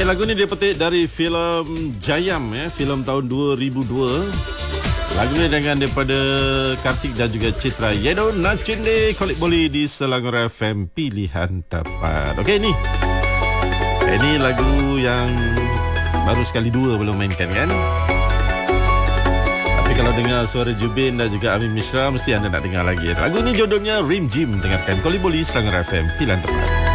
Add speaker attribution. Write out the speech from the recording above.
Speaker 1: lagu ni dia petik dari filem Jayam, filem tahun 2002. Lagu ni dengan daripada Kartik dan juga Citra. Yedo Nachinde Kolik Boli di Selangor FM Pilihan Tepat. Okey, ini lagu yang baru sekali dua belum mainkan kan. Tapi kalau dengar suara Jubin dan juga Amin Mishra, mesti anda nak dengar lagi. Lagu ni jodohnya Rim Jim. Dengarkan Kolik Boli Selangor FM Pilihan Tepat.